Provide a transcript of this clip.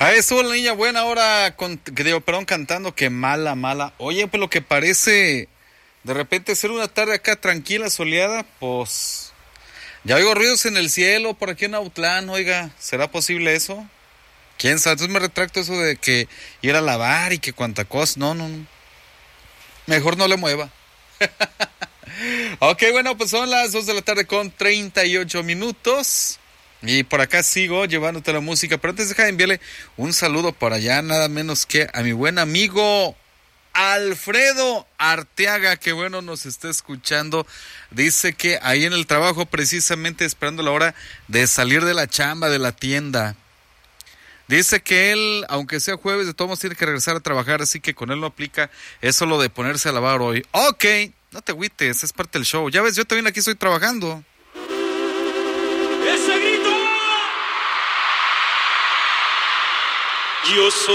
Ahí estuvo la niña buena ahora, cantando, que mala, mala. Oye, pues lo que parece de repente ser una tarde acá tranquila, soleada, pues ya oigo ruidos en el cielo por aquí en Autlán, oiga, ¿será posible eso? ¿Quién sabe? Entonces me retracto eso de que ir a lavar y que cuanta cosa. No, no, no. Mejor no le mueva. Ok, bueno, pues son las 2 de la tarde con 38 minutos. Y por acá sigo llevándote la música. Pero antes deja de enviarle un saludo por allá, nada menos que a mi buen amigo Alfredo Arteaga, que bueno nos está escuchando. Dice que ahí en el trabajo, precisamente esperando la hora de salir de la chamba, de la tienda. Dice que él, aunque sea jueves, de todos modos tiene que regresar a trabajar, así que con él no aplica eso lo de ponerse a lavar hoy. Ok, no te agüites, es parte del show. Ya ves, yo también aquí estoy trabajando. ¡Ese grito! Yo soy